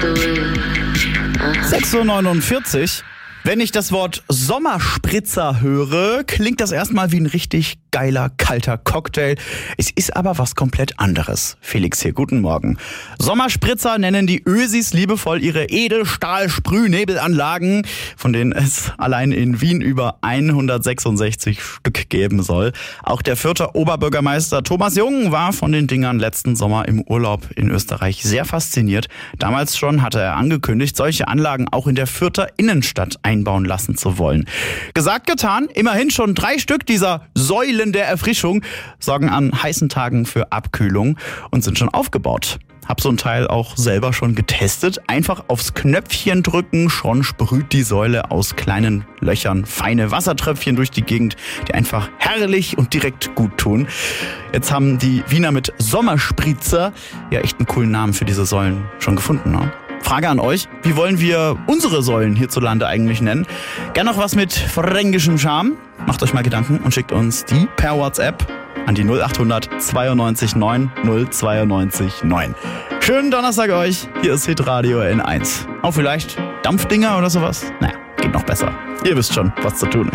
6:49 Uhr. Wenn ich das Wort Sommerspritzer höre, klingt das erstmal wie ein richtig geiler, kalter Cocktail. Es ist aber was komplett anderes. Felix hier, guten Morgen. Sommerspritzer nennen die Ösis liebevoll ihre Edelstahl-Sprühnebelanlagen, von denen es allein in Wien über 166 Stück geben soll. Auch der Fürther Oberbürgermeister Thomas Jung war von den Dingern letzten Sommer im Urlaub in Österreich sehr fasziniert. Damals schon hatte er angekündigt, solche Anlagen auch in der Fürther Innenstadt einbauen lassen zu wollen. Gesagt, getan, immerhin schon 3 Stück dieser Säulen der Erfrischung sorgen an heißen Tagen für Abkühlung und sind schon aufgebaut. Hab so ein Teil auch selber schon getestet. Einfach aufs Knöpfchen drücken, schon sprüht die Säule aus kleinen Löchern feine Wassertröpfchen durch die Gegend, die einfach herrlich und direkt gut tun. Jetzt haben die Wiener mit Sommerspritzer ja echt einen coolen Namen für diese Säulen schon gefunden, ne? Frage an euch, wie wollen wir unsere Säulen hierzulande eigentlich nennen? Gern noch was mit fränkischem Charme? Macht euch mal Gedanken und schickt uns die per WhatsApp an die 0800 92 9 092 9. Schönen Donnerstag euch, hier ist Hitradio N1. Auch vielleicht Dampfdinger oder sowas? Naja, geht noch besser. Ihr wisst schon, was zu tun ist.